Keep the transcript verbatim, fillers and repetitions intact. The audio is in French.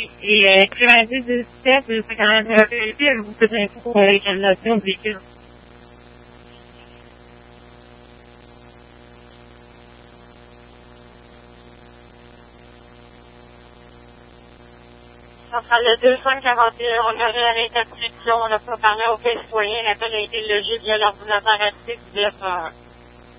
Et euh, quatre-vingt-dix dix-sept, c'est quand même un peu utile, beaucoup d'infos pour les candidatures du véhicule. Enfin, le deux cent quarante et un, on aurait arrêté la production, on n'a pas parlé aux citoyens, l'appel a été logé via l'ordinateur actif du D F un.